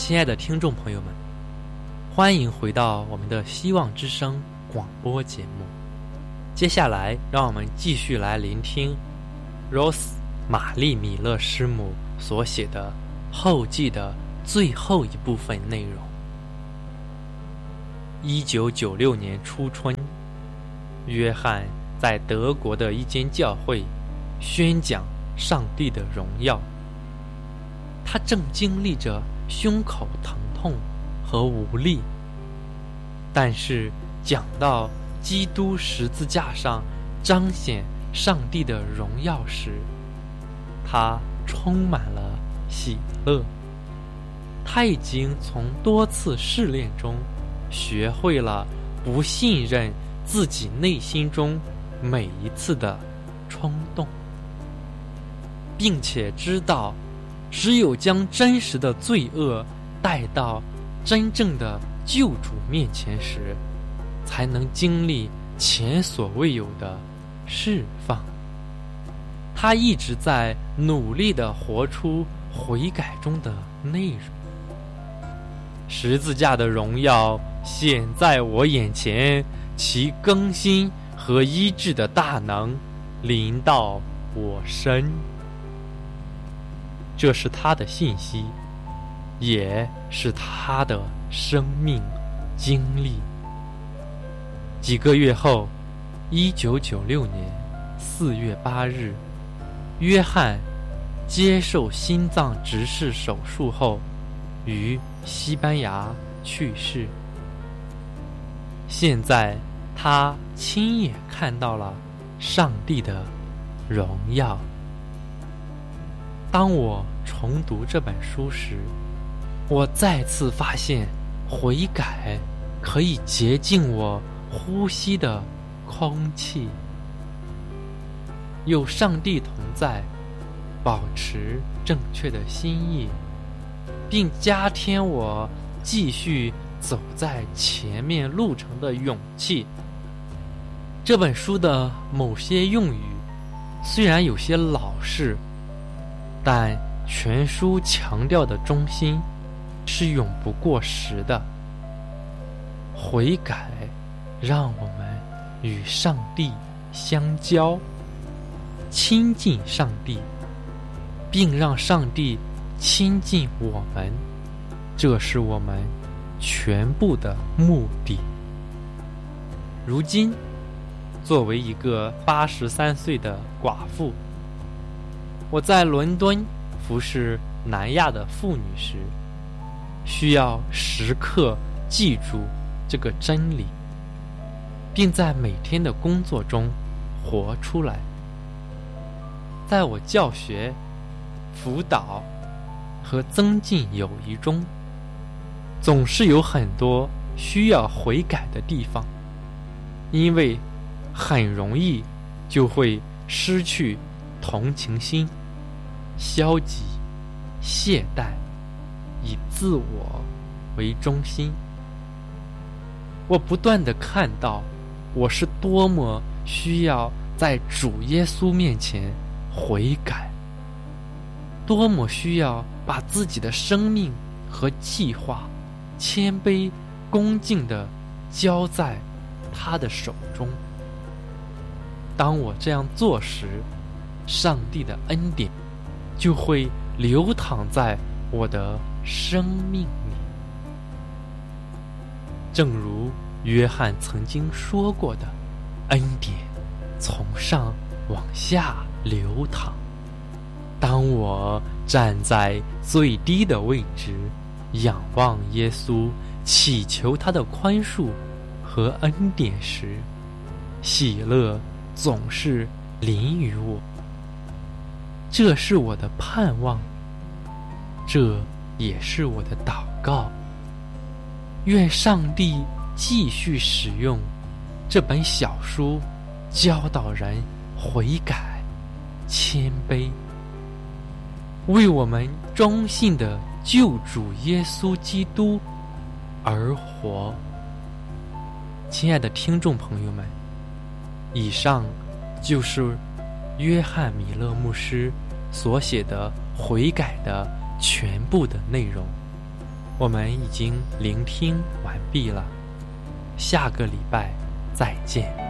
亲爱的听众朋友们，欢迎回到我们的希望之声广播节目。接下来让我们继续来聆听 Rose 玛丽米勒师母所写的后记的最后一部分内容。1996年初春，约翰在德国的一间教会宣讲上帝的荣耀。他正经历着胸口疼痛和无力，但是讲到基督十字架上彰显上帝的荣耀时，他充满了喜乐。他已经从多次试炼中学会了不信任自己内心中每一次的冲动，并且知道只有将真实的罪恶带到真正的救主面前时，才能经历前所未有的释放。他一直在努力地活出悔改中的内容。十字架的荣耀显在我眼前，其更新和医治的大能临到我身。这是他的信息，也是他的生命经历。几个月后，1996年4月8日，约翰接受心脏直视手术后于西班牙去世。现在他亲眼看到了上帝的荣耀。当我重读这本书时，我再次发现悔改可以洁净我呼吸的空气。有上帝同在，保持正确的心意，并加添我继续走在前面路程的勇气。这本书的某些用语虽然有些老式，但全书强调的中心是永不过时的。悔改让我们与上帝相交，亲近上帝，并让上帝亲近我们，这是我们全部的目的。如今，作为一个83岁的寡妇，我在伦敦服侍南亚的妇女时，需要时刻记住这个真理，并在每天的工作中活出来。在我教学、辅导和增进友谊中，总是有很多需要悔改的地方，因为很容易就会失去同情心，消极、懈怠，以自我为中心。我不断地看到我是多么需要在主耶稣面前悔改，多么需要把自己的生命和计划谦卑恭敬地交在他的手中。当我这样做时，上帝的恩典就会流淌在我的生命里。正如约翰曾经说过的，恩典从上往下流淌。当我站在最低的位置，仰望耶稣，祈求他的宽恕和恩典时，喜乐总是临于我。这是我的盼望，这也是我的祷告。愿上帝继续使用这本小书，教导人悔改、谦卑，为我们忠信的救主耶稣基督而活。亲爱的听众朋友们，以上就是约翰米勒牧师所写的悔改的全部的内容。 我们已经聆听完毕了，下个礼拜再见。